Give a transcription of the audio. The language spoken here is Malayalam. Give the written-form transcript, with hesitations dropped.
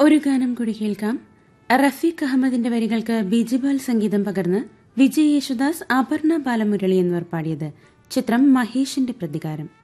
ഒരു ഗാനം കൂടി കേൾക്കാം. റഫീഖ് അഹമ്മദിന്റെ വരികൾക്ക് ബിജിപാൽ സംഗീതം പകർന്ന് വിജയ് യേശുദാസ്, അപർണ ബാലമുരളി എന്നിവർ പാടിയത്. ചിത്രം മഹേഷിന്റെ പ്രതികാരം.